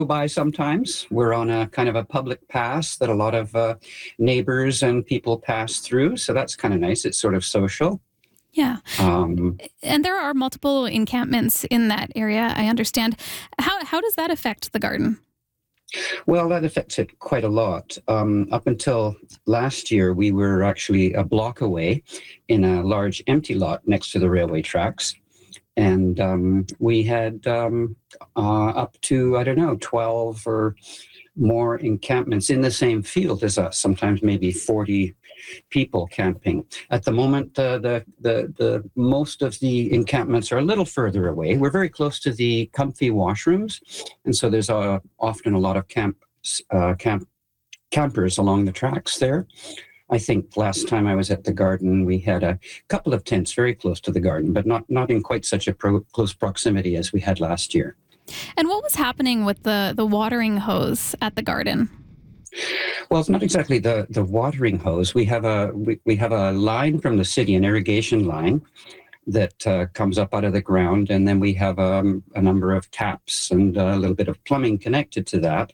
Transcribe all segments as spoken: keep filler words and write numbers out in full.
by sometimes. We're on a kind of a public pass that a lot of uh, neighbors and people pass through. So that's kind of nice. It's sort of social. Yeah. Um, And there are multiple encampments in that area, I understand. How how does that affect the garden? well, that affects it quite a lot. Um, up until last year, we were actually a block away in a large empty lot next to the railway tracks. And um, we had um, uh, up to, I don't know, twelve or more encampments in the same field as us, sometimes maybe forty people camping. At the moment, uh, the, the, the most of the encampments are a little further away. We're very close to the comfy washrooms, and so there's uh, often a lot of camp, uh, camp campers along the tracks there. I think last time I was at the garden, we had a couple of tents very close to the garden, but not, not in quite such a pro- close proximity as we had last year. And what was happening with the, the watering hose at the garden? Well, it's not exactly the, the watering hose. We have a we, we have a line from the city, an irrigation line that uh, comes up out of the ground, and then we have um, a number of taps and a little bit of plumbing connected to that.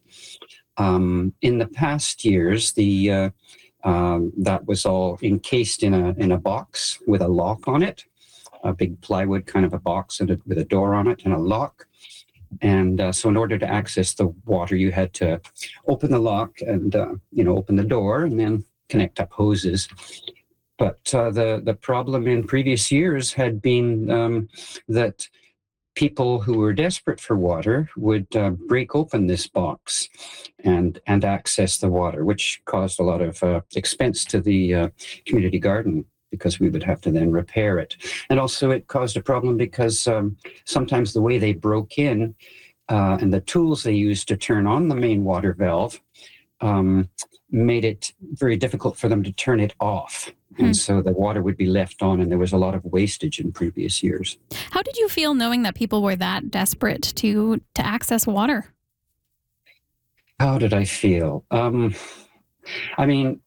Um, in the past years, the uh, um, that was all encased in a in a box with a lock on it, a big plywood kind of a box and a, with a door on it and a lock. And uh, so in order to access the water, you had to open the lock and, uh, you know, open the door and then connect up hoses. But uh, the, the problem in previous years had been um, that people who were desperate for water would uh, break open this box and, and access the water, which caused a lot of uh, expense to the uh, community garden, because we would have to then repair it. And also it caused a problem because um, sometimes the way they broke in uh, and the tools they used to turn on the main water valve um, made it very difficult for them to turn it off. Hmm. And so the water would be left on, and there was a lot of wastage in previous years. How did you feel knowing that people were that desperate to to access water? How did I feel? Um, I mean,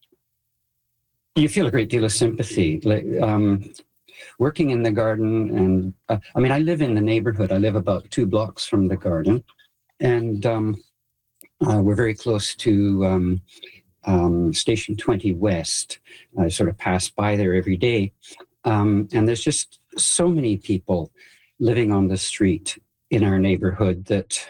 you feel a great deal of sympathy. Like, um, working in the garden, and uh, I mean, I live in the neighborhood. I live about two blocks from the garden, and um, uh, we're very close to um, um, Station twenty West. I sort of pass by there every day, um, and there's just so many people living on the street in our neighborhood that,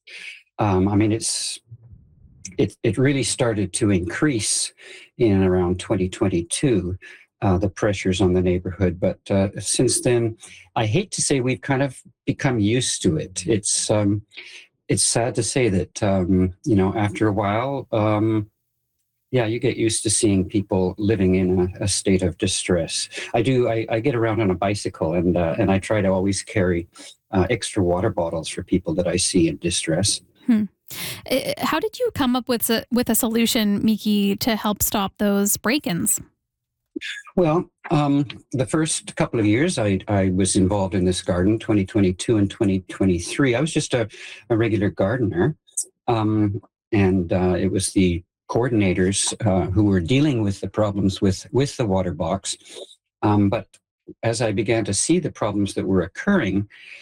um, I mean, it's it it really started to increase in around twenty twenty-two, uh, the pressures on the neighborhood. But uh, since then, I hate to say we've kind of become used to it. It's um, it's sad to say that um, you know, after a while, um, yeah, you get used to seeing people living in a, a state of distress. I do. I, I get around on a bicycle, and uh, and I try to always carry uh, extra water bottles for people that I see in distress. Hmm. Uh, How did you come up with a, with a solution, Miki, to help stop those break-ins? Well, um, the first couple of years I, I was involved in this garden, twenty twenty-two and twenty twenty-three. I was just a, a regular gardener. Um, and uh, it was the coordinators uh, who were dealing with the problems with, with the water box. Um, but as I began to see the problems that were occurring,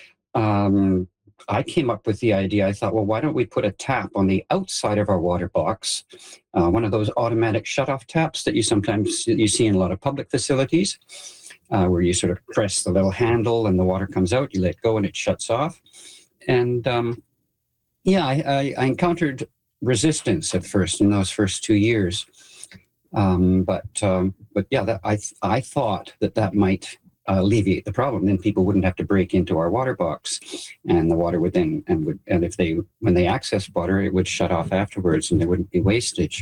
um, I came up with the idea. I thought, well, why don't we put a tap on the outside of our water box, uh, one of those automatic shutoff taps that you sometimes you see in a lot of public facilities, uh, where you sort of press the little handle and the water comes out, you let go and it shuts off. And um, yeah, I, I, I encountered resistance at first in those first two years. Um, but um, but yeah, that, I I thought that that might uh, alleviate the problem. Then people wouldn't have to break into our water box, and the water would then and would and if they when they access water, it would shut off afterwards, and there wouldn't be wastage.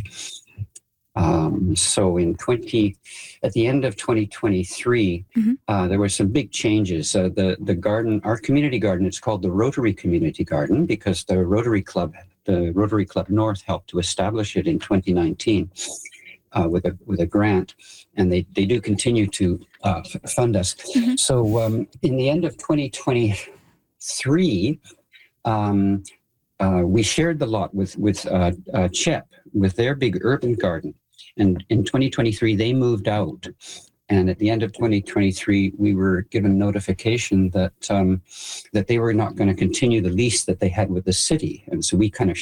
Um, so in twenty, at the end of twenty twenty-three, Mm-hmm. uh, there were some big changes. Uh, the the garden, our community garden, it's called the Rotary Community Garden because the Rotary Club, the Rotary Club North, helped to establish it in twenty nineteen uh, with a with a grant, and they they do continue to uh, f- fund us. Mm-hmm. So um, in the end of twenty twenty-three. Um, uh, we shared the lot with with uh, uh, CHEP with their big urban garden. And in twenty twenty-three, they moved out. And at the end of twenty twenty-three, we were given notification that um, that they were not going to continue the lease that they had with the city. And so we kind of